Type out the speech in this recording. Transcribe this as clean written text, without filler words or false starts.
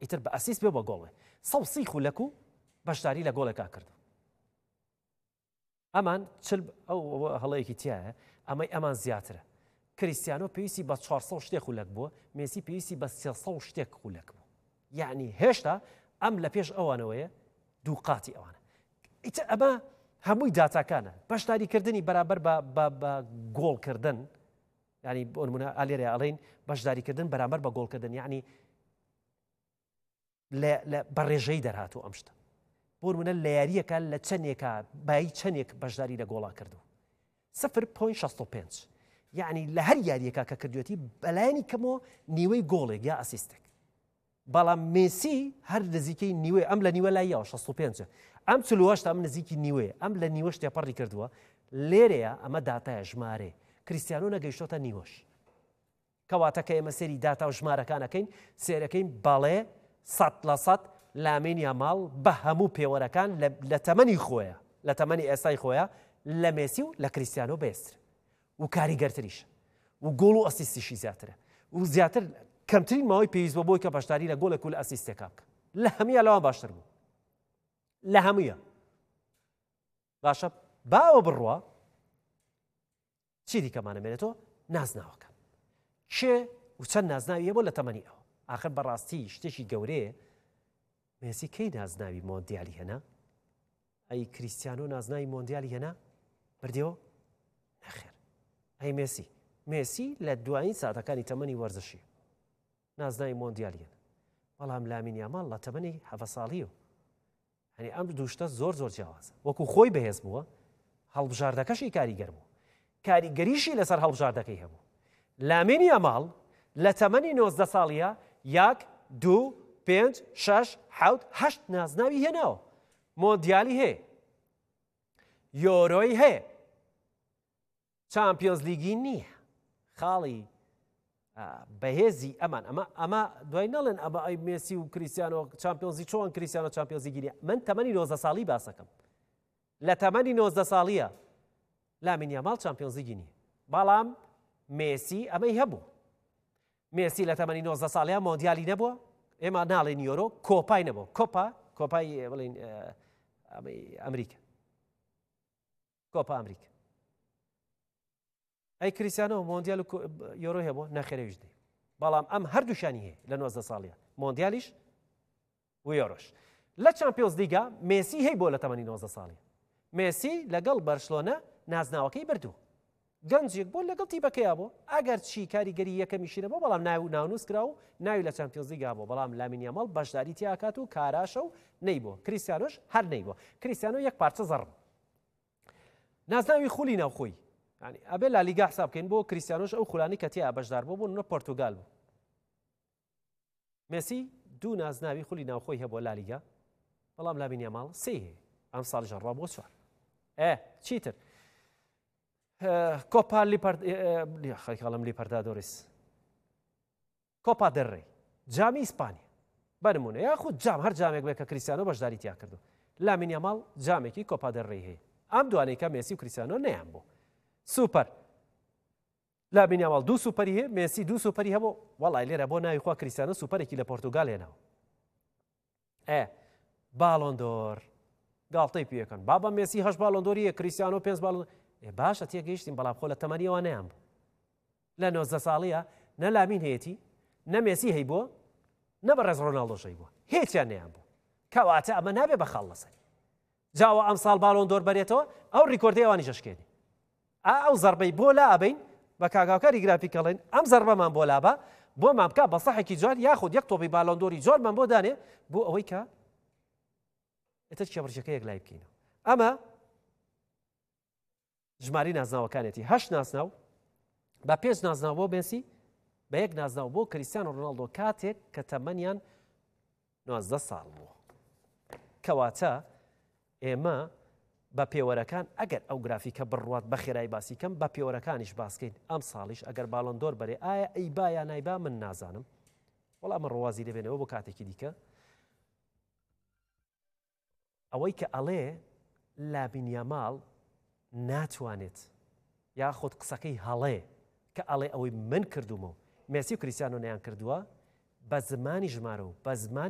ئیتر بە ئەسیس بێ بە گۆڵێ 130 خولەک و بەشداری لە گۆڵێکا کردو ئەمان ئەو هەڵەیەکی تایە ئەمان زیاترە کریستیانۆ پێویستی بە 400 شتێک خولەک بووە مێسی پێویستی بە 300 شتێک خولەک بوو یعنی هێشتا ئەم لە پێش ئەوانەوەیە دوو قاتی ئەوانە ئیتر ئەمە هەمووی داتاکانە بەشداریکردنی بەرامبەر بە گۆڵکردن ینی بۆ نمونە ئالێرە ئەڵێن بەشداریکردن بەرامبەر بە گۆڵکردن یعنی بە ڕێژەی دەرهاتوو ئەم شتە بۆ نمونە لە یاریەکە لە چەندێکە بای چەندێک بەشداری لە گۆڵا کردو 0.65 یعنی لە هەر یاریەکە کە کردوێتی بەلایانی کەمەوە نیوەی گۆڵێک یا ئەسیستێک بەڵام مێسی هەر نزیکەی نیوێ ئەم لە نیوە لایەوە 65 ئەم 48 ئەم نزیکی نیوێ ئەم لە نیوەش تێپەڕی کردووە لێرەیە ئەمە داتایە ژمارێ کریستیانۆ نەگەیشتۆتە نیوەش کەواتە کە ئێمە سێری داتا و ژمارەکانەکەین سێرەکەین بەڵێ 100% لامین یاماڵ بە هەموو پێوەرەکان لە تەمەنی خۆیە لە تەمەنی ئێستای خۆیە لە مێسی و لە کریستیانۆ بێستر و کاریگەرتریش و گۆڵ و ئەسیستیشی زیاترە و زیاتر کەمترین ماوەی پێویست بۆ بۆی کە بەشداری لە گۆڵێک و لە ئەسیستێکا بکە لە هەموویە لەوان باشتر بوو لە هەموویە باشە باوە بڕوە چی دیکەمانەمێنێتەوە نازناوەکان چێ و چەند نازناویە بۆ لە تەمەنی ئەوە آخر بەڕاستی شتێکی گەورەیە مێسی کەی نازناوی مۆندیالی هێنا ئەی کریستیانۆ نازناوی مۆندیالی هێنا بردیەوە نەخێر ئەی مێسی لە دوایین ساتەکانی تەمەنی وەرزشی نازناوی مۆندیالی هێنا بەڵام لامین یاماڵ لە تەمەنی 7 ساڵیە هەنی ئەم دووشتە زۆر جیاوازە وەکو خۆی بەهێز بووە هەڵبژاردەکەشی کاریگەر بوو کاریگەریشی لەسەر هەڵبژاردەکەی هەبوو لامین یاماڵ لە تەمەنی 19 ساڵیە 1 2 5 6 7 8 نازناوی هێناوە مۆندیالی هەیە یۆرۆی هەیە چامپیۆنز لیگی نییە خاڵی بەهێزی ئەمە دوای نەڵێن ئەمە ئەی مێسی و کریستیانۆ چامپیۆنزی چۆن کریستیانۆ چامپیۆنزی گیریە من تەمەنی 19 ساڵی باسەکەم لە تەمەنی 19 ساڵیە لامین یاماڵ چامپیۆنزی نییە بەڵام مێسی ئەمەی هەبوو مێسی لە تەمەنی 19 ساڵیە مۆندیالی نەبووە ئێمە ناڵێن یۆرۆ کۆپای نەبوو کۆپای بڵین ئەمریکا کۆپا ئەمریکا ئەی کریستیانۆ مۆندیال و یۆرۆ هەبووە نەخێرەویش دێ بەڵام ئەم هەردووشانی هەیە لە 19 ساڵیە مۆندیالیش و یۆرۆش لە چامپیۆنز لیگا مێسی هەی بۆ لە تەمەنی 19 ساڵی مێسی لەگەڵ بەرشلۆنە نازناوەکەی بردووە گەنجێک بۆ لەگەڵ تیبەکەیا بۆ ئەگەر چی کاریگەری یەکەمیشی نەبوو بەڵام ناونووس کرا و ناوی لە چامپیۆنز لیگا بۆ بەڵام لامین یاماڵ بەشداری تیاکات و کاراشە و نەیبووە کریستیانۆش هەر نەیبووە کریستیانۆ یەک پارچە زەڕم نازناوی خولی ناوخۆی ینی ئەبێ لالیگا حساب بکەین بۆ کریستیانۆش ئەو خولانی کە تیا بەشدار بوو بوون پۆرتوگال بوو مێسی دوو نازناوی خولی ناوخۆی هەبووە لالیگا بەڵام لامین یاماڵ سێ هەیە ئەم ساڵ ژەڕا بۆ 4 چیتر کۆپا خەڵم لیپەردادۆریس کۆپا دەڕێ جامی ئیسپانیا بەنمونە یاخود جام هەر جامێک بێت کە کریستیانۆ بەشداری تیا کردو لامین یاماڵ جامێکی کۆپا دەڕێ هەیە ئەم دوانەیەکە مێسی و کریستیانۆ نەیان بوو سوپەر لامین یاماڵ دوو سوپەری هەیە مێسی دوو سوپەری هەبوو وەڵای لێرە بۆ ناوی خوا کریستیانۆ سوپەرێکی لە پۆرتوگال هێناوە باڵۆن دۆر گاڵتەی پێەکەن بابە مێسی 8 باڵۆندۆری هەیە کریستیانۆ 5 باڵۆن باشە تێگەیشتین بەڵام خۆ لە تەمەنیەوە نەیان بوو لە 19 ساڵیە نە لامین هەیەتی نە مێسی هەی بووە نە بەڕێز ڕۆناڵدۆشەی بووە هیچیان نەیان بوو کەواتە ئەمە نابێ بە خاڵ لەسەر جاوە ئەم ساڵ باڵۆن دۆر بەرێتەوە ئەو ڕیکۆردی ئەوانی شەشکێنی ئەو زەربەی بۆ لا ئەبین بە کاگاوکاری گرافیکەڵێن ئەم زەربەمان بۆ لابە بۆمان بکە بە سەحێکی جوان یاخود یەک تۆپی باڵۆن دۆری جۆرمان بۆ دانێ بۆ ئەوەی کە ئێتر کێبڕچەکەیەک لای بکەینەوە ئەمە ژماری نازناوەکانێتی 8 نازناو بە 5 نازناو بۆ مێسی بە 1 نازناو بۆ کریستیانۆ ڕۆناڵدۆ کاتێک کە تەمەنیان 19 ساڵ بووە کەواتە ئێمە بە پێوەرەکان ئەگەر ئەو گرافیکە بڕوات بە خێرایی باسی کەم بە پێوەرەکانیش باسکەین ئەم ساڵیش ئەگەر باڵۆن دۆر بەرێ ئایا ئەی با یا نایبا من نازانم وەڵام ڕوازی دەبێنەوە بۆ کاتێکی دیکە ئەوەی کە ئەڵێ لامین یاماڵ ناتوانێت یاخود قسەکەی هەڵێ کە ئەڵێ ئەوەی من کردومەوە مێسی و کریستیانۆ نەیان کردووە بە زمانی ژمارە و بە زمان